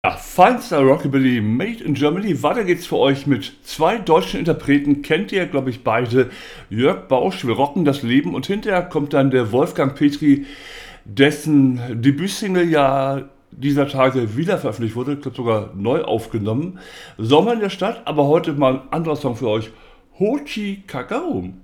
Ja, feinster Rockabilly made in Germany. Weiter geht's für euch mit zwei deutschen Interpreten. Kennt ihr, glaube ich, beide. Jörg Bausch, wir rocken das Leben. Und hinterher kommt dann der Wolfgang Petri, dessen Debütsingle ja dieser Tage wieder veröffentlicht wurde. Ich glaube sogar neu aufgenommen. Sommer in der Stadt, aber heute mal ein anderer Song für euch. Hochi Kakao.